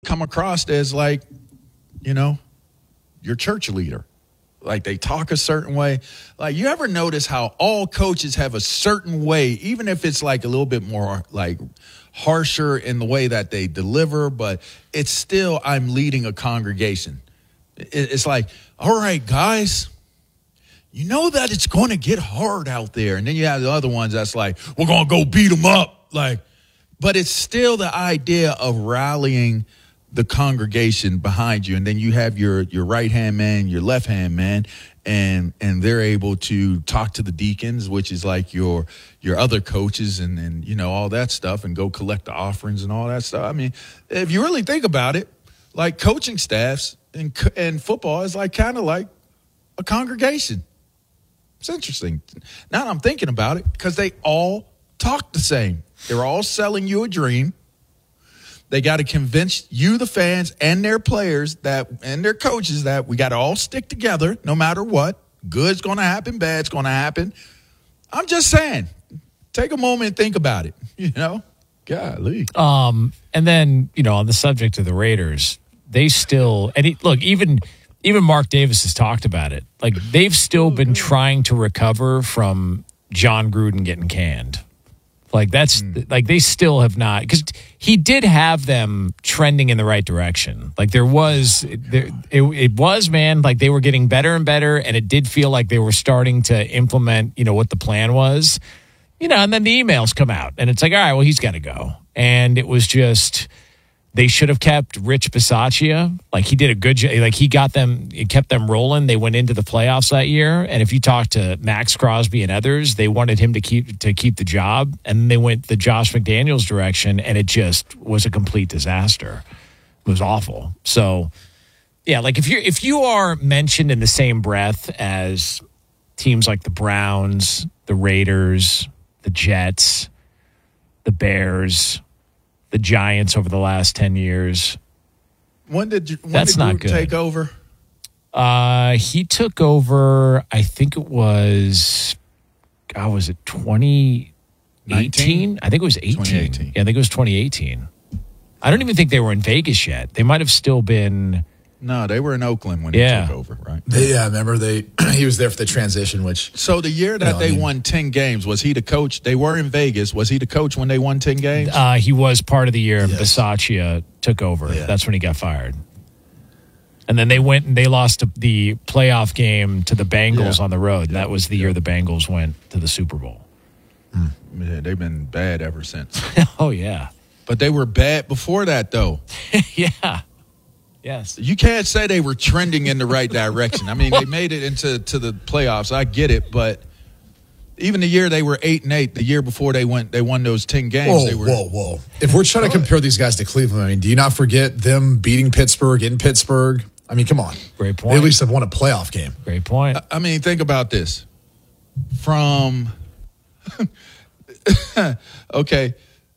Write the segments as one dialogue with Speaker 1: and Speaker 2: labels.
Speaker 1: come across as like, your church leader. Like they talk a certain way. Like you ever notice how all coaches have a certain way, even if it's like a little bit more like harsher in the way that they deliver, but it's still, I'm leading a congregation. It's like, all right, guys, you know that it's going to get hard out there. And then you have the other ones that's like, we're going to go beat them up. Like, but it's still the idea of rallying the congregation behind you. And then you have your right-hand man, your left-hand man, and they're able to talk to the deacons, which is like your other coaches and all that stuff, and go collect the offerings and all that stuff. I mean, if you really think about it, like coaching staffs and football is like kind of like a congregation. It's interesting. Now that I'm thinking about it, because they all talk the same. They're all selling you a dream. They got to convince you, the fans, and their players and their coaches that we got to all stick together no matter what. Good's going to happen, bad's going to happen. I'm just saying, take a moment and think about it, Golly.
Speaker 2: And then, on the subject of the Raiders, they still, even Mark Davis has talked about it. Like, they've still been trying to recover from John Gruden getting canned. Like, that's like they still have not, because he did have them trending in the right direction. Like, it was, man, like they were getting better and better, and it did feel like they were starting to implement, what the plan was, and then the emails come out, and it's like, all right, well, he's got to go. And it was just, they should have kept Rich Bisaccia. Like, he did a good job. Like, he kept them rolling. They went into the playoffs that year. And if you talk to Max Crosby and others, they wanted him to keep the job. And they went the Josh McDaniels direction, and it just was a complete disaster. It was awful. So, yeah, like if you are mentioned in the same breath as teams like the Browns, the Raiders, the Jets, the Bears, the Giants over the last 10 years.
Speaker 1: When did Gruden take over?
Speaker 2: He took over, I think it was, was it 2018? I think it was 18.
Speaker 1: 2018.
Speaker 2: Yeah, I think it was 2018. I don't even think they were in Vegas yet. They might have still been.
Speaker 1: No, they were in Oakland when he took over, right?
Speaker 3: Remember he was there for the transition, which.
Speaker 1: So the year that they won 10 games, was he the coach? They were in Vegas. Was he the coach when they won 10 games?
Speaker 2: He was part of the year Bisaccia took over. Yeah. That's when he got fired. And then they went and they lost the playoff game to the Bengals on the road. That was the year the Bengals went to the Super Bowl.
Speaker 1: Yeah, they've been bad ever since.
Speaker 2: Oh, yeah.
Speaker 1: But they were bad before that, though.
Speaker 2: Yeah. Yes.
Speaker 1: You can't say they were trending in the right direction. I mean, they made it into the playoffs. I get it, but even the year they were 8-8, the year before they won those 10 games.
Speaker 3: Whoa. If we're trying to compare these guys to Cleveland, I mean, do you not forget them beating Pittsburgh in Pittsburgh? I mean, come on.
Speaker 2: Great point.
Speaker 3: They at least have won a playoff game.
Speaker 2: Great point.
Speaker 1: I mean, think about this. From okay,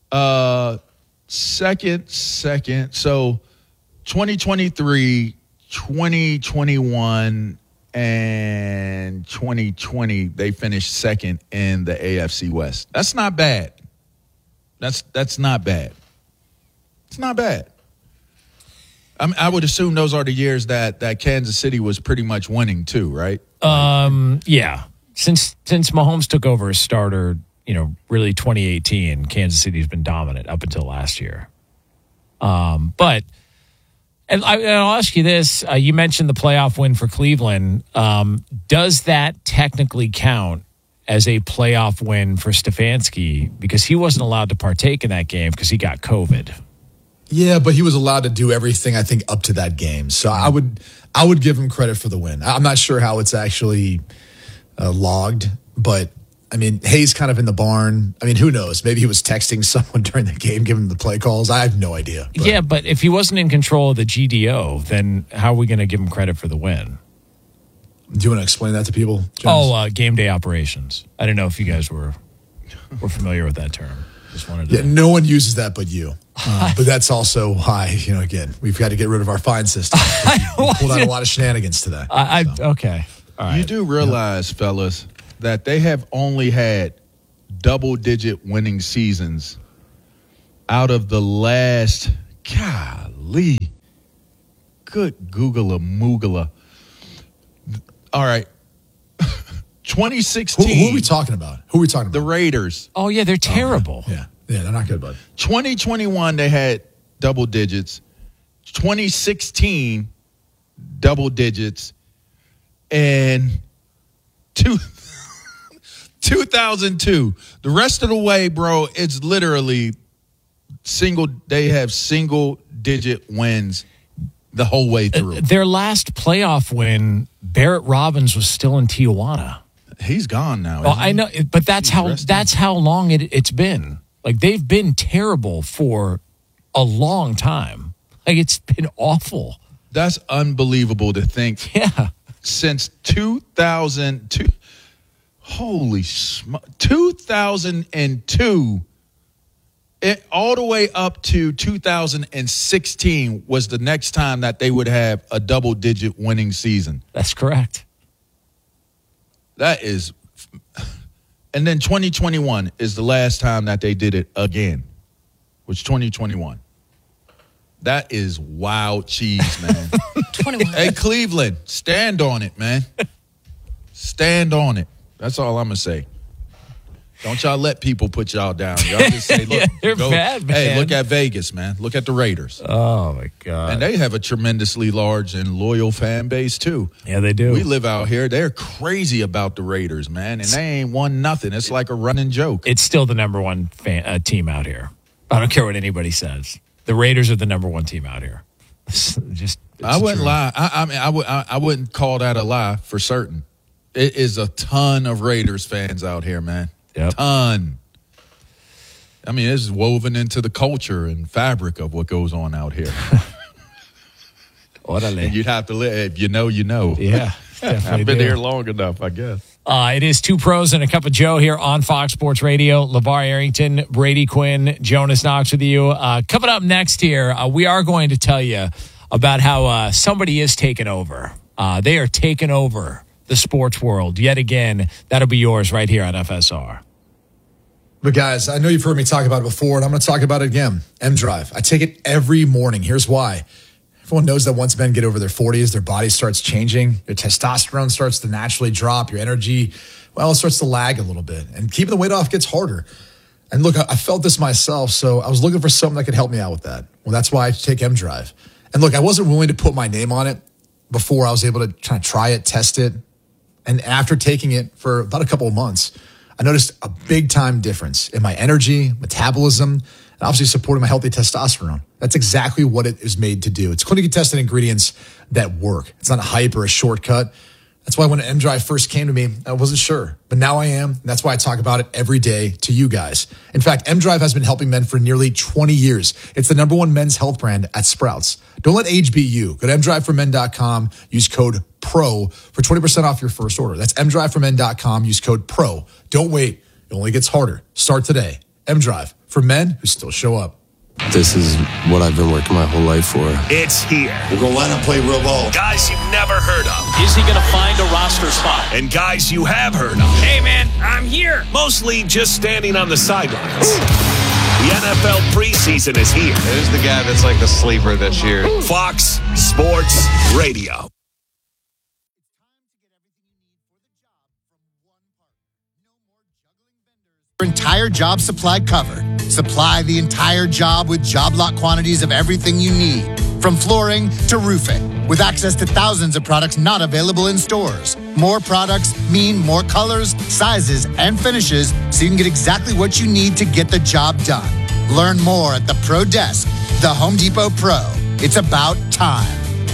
Speaker 1: second. So 2023, 2021, and 2020, they finished second in the AFC West. That's not bad. That's not bad. It's not bad. I would assume those are the years that Kansas City was pretty much winning too, right?
Speaker 2: Yeah. Since Mahomes took over as starter, really 2018, Kansas City's been dominant up until last year. But I'll ask you this. You mentioned the playoff win for Cleveland. Does that technically count as a playoff win for Stefanski? Because he wasn't allowed to partake in that game because he got COVID.
Speaker 3: Yeah, but he was allowed to do everything, I think, up to that game. So I would give him credit for the win. I'm not sure how it's actually logged, but I mean, Hayes kind of in the barn. I mean, who knows? Maybe he was texting someone during the game, giving him the play calls. I have no idea. But.
Speaker 2: Yeah, but if he wasn't in control of the GDO, then how are we going to give him credit for the win?
Speaker 3: Do you want to explain that to people,
Speaker 2: Jones? Game day operations. I don't know if you guys were familiar with that term. Just wanted to.
Speaker 3: Yeah, no one uses that but you. But that's also why, again, we've got to get rid of our fine system. We pulled out a lot of shenanigans today.
Speaker 2: Okay. All right.
Speaker 1: You do realize, fellas, that they have only had double-digit winning seasons out of the last, golly. Good Googler-moogler. All right. 2016.
Speaker 3: Who are we talking about?
Speaker 1: The Raiders.
Speaker 2: Oh, yeah, they're terrible.
Speaker 3: Yeah, they're not good, bud.
Speaker 1: 2021, they had double digits. 2016, double digits. And 2002. The rest of the way, bro, it's literally they have single-digit wins the whole way through.
Speaker 2: Their last playoff win, Barrett Robbins was still in Tijuana.
Speaker 1: He's gone now.
Speaker 2: Oh, I know, but that's how long it's been. Like, they've been terrible for a long time. Like, it's been awful.
Speaker 1: That's unbelievable to think.
Speaker 2: Yeah.
Speaker 1: Since 2002, 2002, all the way up to 2016 was the next time that they would have a double-digit winning season.
Speaker 2: That's correct.
Speaker 1: That is, and then 2021 is the last time that they did it again, which 2021. That is wild cheese, man.
Speaker 4: 21.
Speaker 1: Hey, Cleveland, stand on it, man. Stand on it. That's all I'm going to say. Don't y'all let people put y'all down. Y'all just say, look,
Speaker 2: they're bad, man.
Speaker 1: Hey, look at Vegas, man. Look at the Raiders.
Speaker 2: Oh, my God.
Speaker 1: And they have a tremendously large and loyal fan base, too.
Speaker 2: Yeah, they do.
Speaker 1: We live out here. They're crazy about the Raiders, man, and they ain't won nothing. It's like a running joke.
Speaker 2: It's still the number one team out here. I don't care what anybody says. The Raiders are the number one team out here.
Speaker 1: I wouldn't lie. I wouldn't call that a lie for certain. It is a ton of Raiders fans out here, man.
Speaker 2: Yep.
Speaker 1: Ton. I mean, it's woven into the culture and fabric of what goes on out here. And you'd have to live. If you know, you know.
Speaker 2: Yeah.
Speaker 1: I've been here long enough, I guess.
Speaker 2: It is Two Pros and a Cup of Joe here on Fox Sports Radio. LeVar Arrington, Brady Quinn, Jonas Knox with you. Coming up next here, we are going to tell you about how somebody is taking over. They are taking over the sports world yet again. That'll be yours right here on FSR.
Speaker 3: But guys, I know you've heard me talk about it before, and I'm going to talk about it again. M-Drive. I take it every morning. Here's why. Everyone knows that once men get over their 40s, their body starts changing. Their testosterone starts to naturally drop. Your energy, well, it starts to lag a little bit. And keeping the weight off gets harder. And look, I felt this myself, so I was looking for something that could help me out with that. Well, that's why I take M-Drive. And look, I wasn't willing to put my name on it before I was able to kind of try it, test it. And after taking it for about a couple of months, I noticed a big-time difference in my energy, metabolism, and obviously supporting my healthy testosterone. That's exactly what it is made to do. It's clinically tested ingredients that work. It's not a hype or a shortcut. That's why when M-Drive first came to me, I wasn't sure. But now I am, and that's why I talk about it every day to you guys. In fact, M-Drive has been helping men for nearly 20 years. It's the #1 men's health brand at Sprouts. Don't let age be you. Go to mdriveformen.com, use code PRO for 20% off your first order. That's mdriveformen.com, use code PRO. Don't wait. It only gets harder. Start today. M-Drive, for men who still show up.
Speaker 5: This is what I've been working my whole life for.
Speaker 6: It's here.
Speaker 7: We're going to line up, play real ball.
Speaker 6: Guys you've never heard of.
Speaker 8: Is he going to find a roster spot?
Speaker 6: And guys you have heard of.
Speaker 8: Hey, man, I'm here.
Speaker 6: Mostly just standing on the sidelines. The NFL preseason is here.
Speaker 9: Who's the guy that's like the sleeper this year?
Speaker 6: Fox Sports Radio.
Speaker 10: Entire job supply covered. Supply the entire job with job lot quantities of everything you need, from flooring to roofing, with access to thousands of products not available in stores. More products mean more colors, sizes, and finishes, so you can get exactly what you need to get the job done. Learn more at the Pro Desk, the Home Depot Pro. It's about time.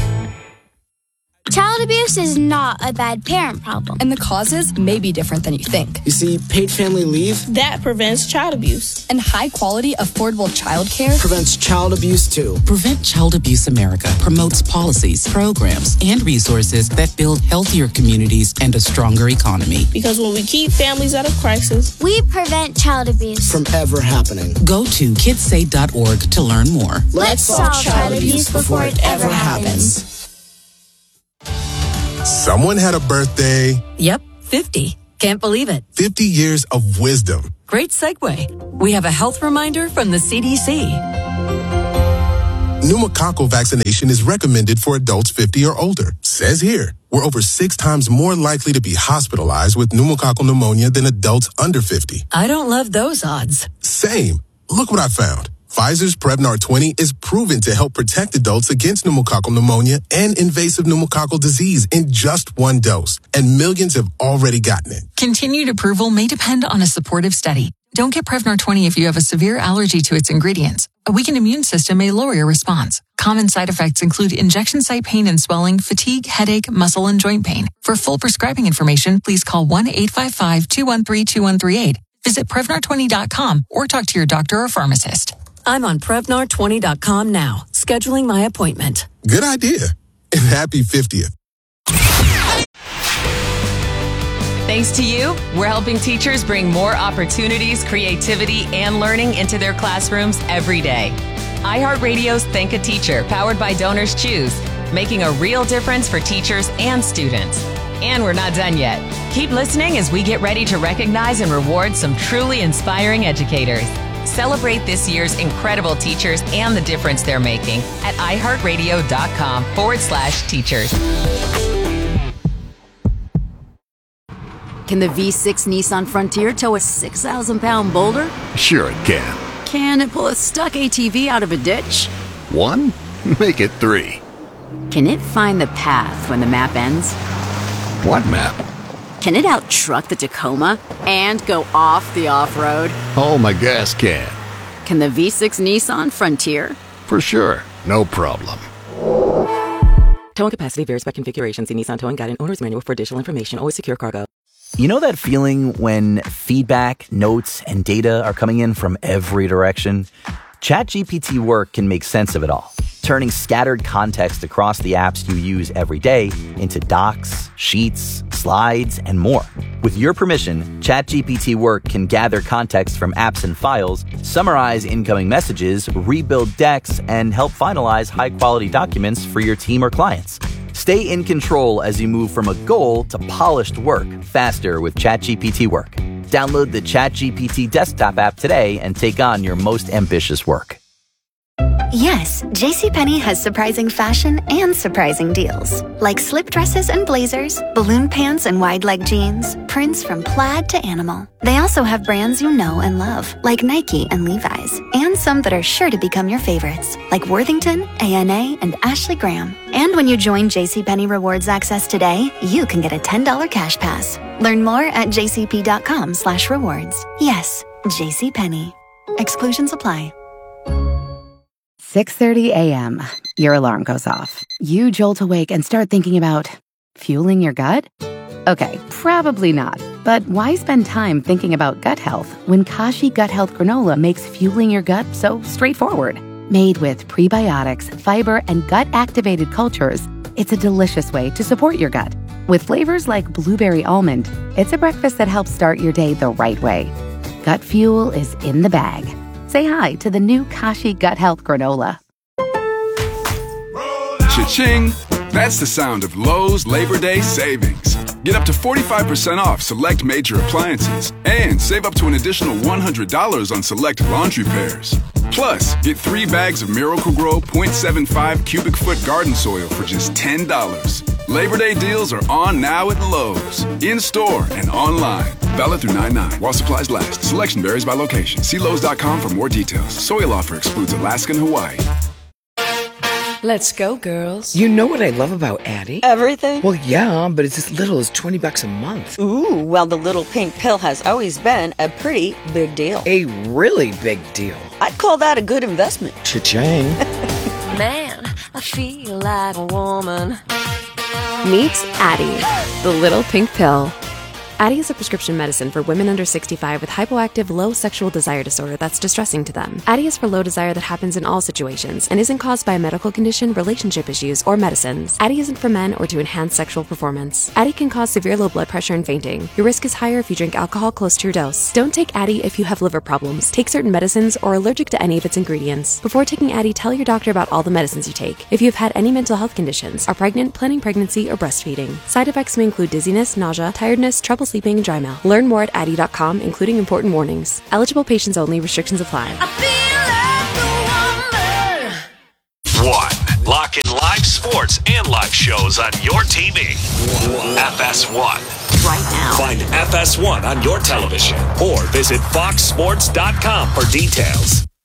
Speaker 11: Child abuse is not a bad parent problem.
Speaker 4: And the causes may be different than you think.
Speaker 12: You see, paid family leave
Speaker 13: that prevents child abuse.
Speaker 4: And high-quality, affordable child care
Speaker 12: prevents child abuse, too.
Speaker 14: Prevent Child Abuse America promotes policies, programs, and resources that build healthier communities and a stronger economy.
Speaker 13: Because when we keep families out of crisis,
Speaker 11: we prevent child abuse
Speaker 12: from ever happening.
Speaker 14: Go to kidssay.org to learn more.
Speaker 11: Let's solve child abuse before it ever happens.
Speaker 15: Someone had a birthday.
Speaker 16: Yep, 50. Can't believe it.
Speaker 15: 50 years of wisdom.
Speaker 16: Great segue. We have a health reminder from the CDC.
Speaker 15: Pneumococcal vaccination is recommended for adults 50 or older. Says here, we're over 6 times more likely to be hospitalized with pneumococcal pneumonia than adults under 50.
Speaker 16: I don't love those odds.
Speaker 15: Same. Look what I found. Pfizer's Prevnar 20 is proven to help protect adults against pneumococcal pneumonia and invasive pneumococcal disease in just 1 dose, and millions have already gotten it.
Speaker 16: Continued approval may depend on a supportive study. Don't get Prevnar 20 if you have a severe allergy to its ingredients. A weakened immune system may lower your response. Common side effects include injection site pain and swelling, fatigue, headache, muscle, and joint pain. For full prescribing information, please call 1-855-213-2138. Visit Prevnar20.com or talk to your doctor or pharmacist. I'm on Prevnar20.com now, scheduling my appointment.
Speaker 15: Good idea. And happy 50th.
Speaker 7: Thanks to you, we're helping teachers bring more opportunities, creativity, and learning into their classrooms every day. iHeartRadio's Thank a Teacher, powered by Donors Choose, making a real difference for teachers and students. And we're not done yet. Keep listening as we get ready to recognize and reward some truly inspiring educators. Celebrate this year's incredible teachers and the difference they're making at iHeartRadio.com/teachers.
Speaker 17: Can the V6 Nissan Frontier tow a 6,000-pound boulder?
Speaker 18: Sure it can.
Speaker 17: Can it pull a stuck ATV out of a ditch?
Speaker 18: 1? Make it 3.
Speaker 17: Can it find the path when the map ends?
Speaker 18: What map?
Speaker 17: Can it out-truck the Tacoma and go off the off-road?
Speaker 18: Oh, my gas can.
Speaker 17: Can the V6 Nissan Frontier?
Speaker 18: For sure. No problem.
Speaker 19: Towing capacity varies by configuration. See Nissan Towing Guide and Owner's Manual for additional information. Always secure cargo.
Speaker 20: You know that feeling when feedback, notes, and data are coming in from every direction? ChatGPT Work can make sense of it all, turning scattered context across the apps you use every day into docs, sheets, slides, and more. With your permission, ChatGPT Work can gather context from apps and files, summarize incoming messages, rebuild decks, and help finalize high-quality documents for your team or clients. Stay in control as you move from a goal to polished work faster with ChatGPT Work. Download the ChatGPT desktop app today and take on your most ambitious work.
Speaker 21: Yes, JCPenney has surprising fashion and surprising deals. Like slip dresses and blazers, balloon pants and wide leg jeans, prints from plaid to animal. They also have brands you know and love, like Nike and Levi's, and some that are sure to become your favorites, like Worthington, ANA, and Ashley Graham. And when you join JCPenney Rewards Access today, you can get a $10 cash pass. Learn more at jcp.com/rewards. Yes, JCPenney. Exclusions apply.
Speaker 22: 6:30 a.m. Your alarm goes off. You jolt awake and start thinking about fueling your gut? Okay, probably not. But why spend time thinking about gut health when Kashi Gut Health Granola makes fueling your gut so straightforward? Made with prebiotics, fiber, and gut-activated cultures, it's a delicious way to support your gut. With flavors like blueberry almond, it's a breakfast that helps start your day the right way. Gut fuel is in the bag. Say hi to the new Kashi Gut Health Granola.
Speaker 23: Cha-ching! That's the sound of Lowe's Labor Day savings. Get up to 45% off select major appliances and save up to an additional $100 on select laundry pairs. Plus, get 3 bags of Miracle-Gro 0.75 cubic foot garden soil for just $10. Labor Day deals are on now at Lowe's, in-store and online. Valid through 9/9 while supplies last. Selection varies by location. See Lowe's.com for more details. Soil offer excludes Alaska and Hawaii.
Speaker 24: Let's go, girls. You know what I love about Addie?
Speaker 25: Everything?
Speaker 24: Well, yeah, but it's as little as $20 a month.
Speaker 25: Ooh, well, the little pink pill has always been a pretty big deal.
Speaker 24: A really big deal.
Speaker 25: I'd call that a good investment.
Speaker 24: Cha-ching.
Speaker 26: Man, I feel like a woman.
Speaker 27: Meet Addie, the little pink pill. Addie is a prescription medicine for women under 65 with hypoactive low sexual desire disorder that's distressing to them. Addie is for low desire that happens in all situations and isn't caused by a medical condition, relationship issues, or medicines. Addie isn't for men or to enhance sexual performance. Addie can cause severe low blood pressure and fainting. Your risk is higher if you drink alcohol close to your dose. Don't take Addie if you have liver problems, take certain medicines, or are allergic to any of its ingredients. Before taking Addie, tell your doctor about all the medicines you take. If you have had any mental health conditions, are pregnant, planning pregnancy, or breastfeeding. Side effects may include dizziness, nausea, tiredness, trouble sleeping, and dry mouth. Learn more at Addie.com, including important warnings. Eligible patients only. Restrictions apply.
Speaker 1: FS1. Lock in live sports and live shows on your TV. FS1.
Speaker 2: Right now.
Speaker 1: Find FS1 on your television or visit foxsports.com for details.